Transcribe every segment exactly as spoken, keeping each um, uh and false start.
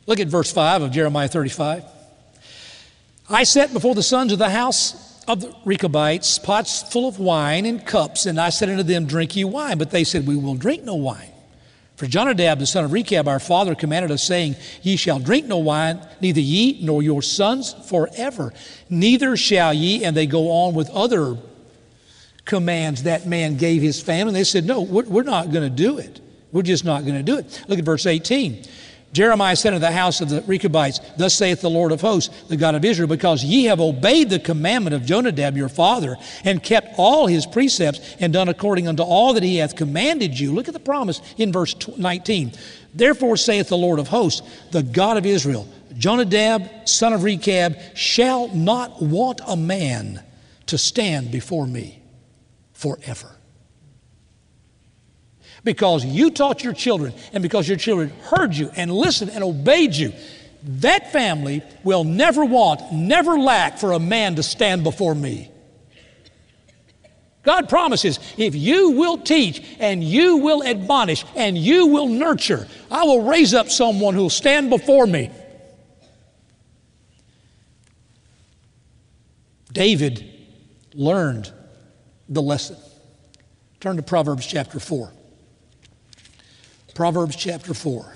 Look at verse five of Jeremiah thirty-five. I set before the sons of the house of the Rechabites pots full of wine and cups, and I said unto them, drink ye wine. But they said, we will drink no wine. For Jonadab, the son of Rechab, our father, commanded us, saying, ye shall drink no wine, neither ye nor your sons forever. Neither shall ye, and they go on with other commands that man gave his family. They said, no, we're, we're not going to do it. We're just not going to do it. Look at verse eighteen. Jeremiah said unto the house of the Rechabites, thus saith the Lord of hosts, the God of Israel, because ye have obeyed the commandment of Jonadab your father, and kept all his precepts, and done according unto all that he hath commanded you. Look at the promise in verse nineteen. Therefore saith the Lord of hosts, the God of Israel, Jonadab, son of Rechab, shall not want a man to stand before me forever. Because you taught your children, and because your children heard you and listened and obeyed you, that family will never want, never lack for a man to stand before me. God promises, if you will teach and you will admonish and you will nurture, I will raise up someone who will stand before me. David learned the lesson. Turn to Proverbs chapter four. Proverbs chapter four.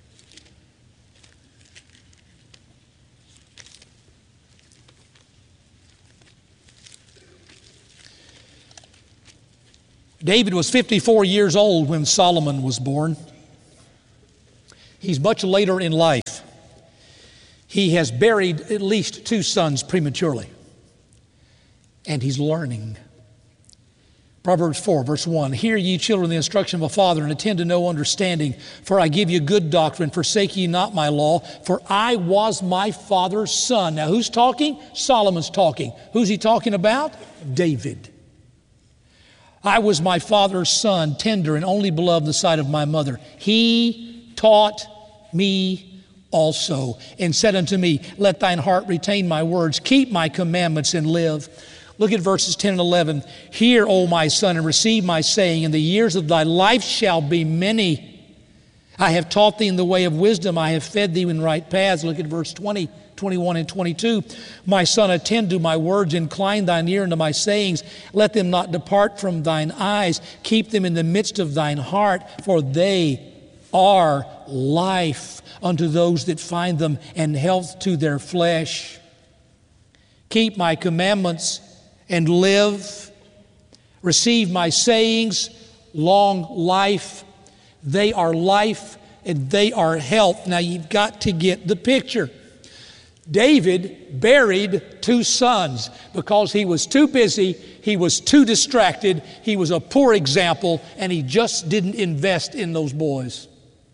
David was fifty-four years old when Solomon was born. He's much later in life. He has buried at least two sons prematurely. And he's learning. Proverbs four, verse one, hear ye children the instruction of a father, and attend to no understanding, for I give you good doctrine, forsake ye not my law, for I was my father's son. Now who's talking? Solomon's talking. Who's he talking about? David. I was my father's son, tender and only beloved in the sight of my mother. He taught me also, and said unto me, let thine heart retain my words, keep my commandments and live. Look at verses ten and eleven. Hear, O my son, and receive my saying, and the years of thy life shall be many. I have taught thee in the way of wisdom. I have fed thee in right paths. Look at verse twenty, twenty-one, and twenty-two. My son, attend to my words. Incline thine ear unto my sayings. Let them not depart from thine eyes. Keep them in the midst of thine heart, for they are life unto those that find them, and health to their flesh. Keep my commandments and live. Receive my sayings, long life. They are life and they are health. Now you've got to get the picture. David buried two sons because he was too busy, he was too distracted, he was a poor example, and he just didn't invest in those boys.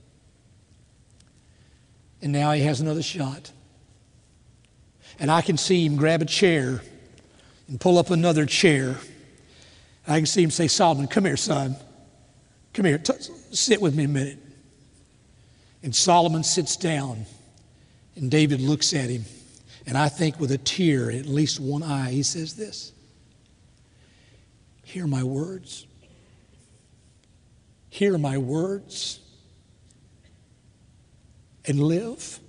And now he has another shot. And I can see him grab a chair and pull up another chair. I can see him say, Solomon, come here, son. Come here, t- sit with me a minute. And Solomon sits down, and David looks at him. And I think with a tear, at least one eye, he says this, hear my words. Hear my words and live.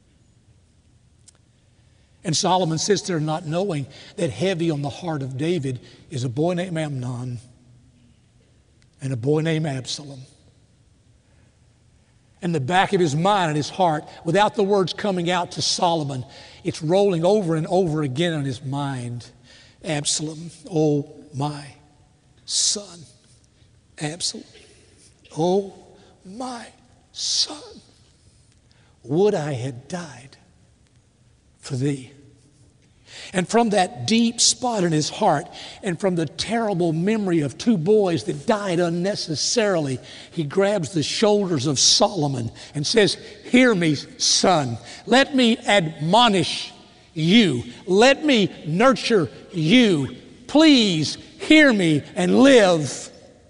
And Solomon sits there not knowing that heavy on the heart of David is a boy named Amnon and a boy named Absalom. In the back of his mind and his heart, without the words coming out to Solomon, it's rolling over and over again in his mind. Absalom, oh my son. Absalom, oh my son. Would I had died for thee. And from that deep spot in his heart, and from the terrible memory of two boys that died unnecessarily, he grabs the shoulders of Solomon and says, hear me, son. Let me admonish you. Let me nurture you. Please hear me and live.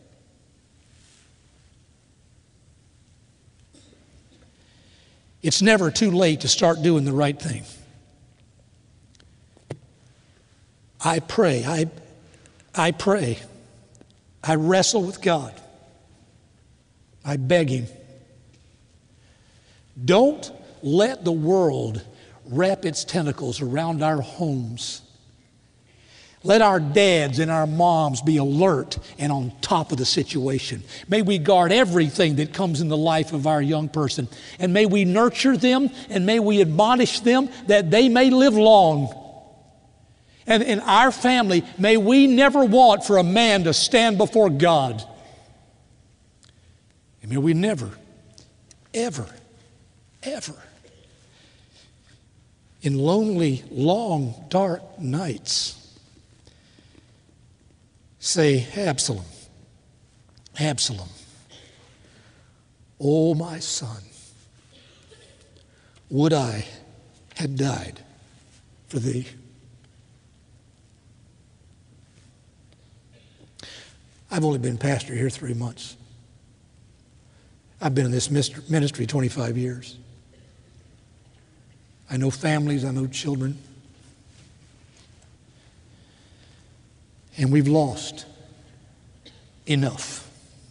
It's never too late to start doing the right thing. I pray, I, I pray, I wrestle with God. I beg Him. Don't let the world wrap its tentacles around our homes. Let our dads and our moms be alert and on top of the situation. May we guard everything that comes in the life of our young person. And may we nurture them and may we admonish them that they may live long. And in our family, may we never want for a man to stand before God. And may we never, ever, ever, in lonely, long, dark nights, say, Absalom, Absalom, oh my son, would I had died for thee. I've only been pastor here three months. I've been in this ministry twenty-five years. I know families, I know children. And we've lost enough.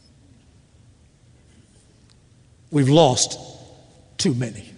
We've lost too many.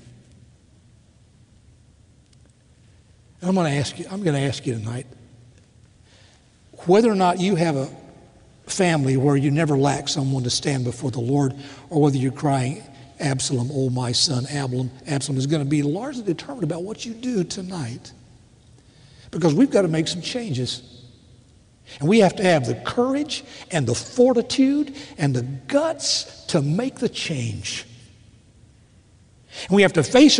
And I'm going to ask you, I'm going to ask you tonight, whether or not you have a family where you never lack someone to stand before the Lord, or whether you're crying, Absalom, oh my son, Absalom, Absalom is going to be largely determined about what you do tonight. Because we've got to make some changes. And we have to have the courage and the fortitude and the guts to make the change. And we have to face